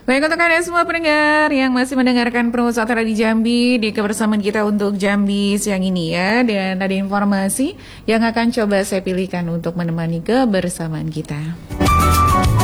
Baik, untuk Anda semua pendengar yang masih mendengarkan Pro Suara di Jambi, di kebersamaan kita untuk Jambi siang ini ya. Dan ada informasi yang akan coba saya pilihkan untuk menemani kebersamaan kita.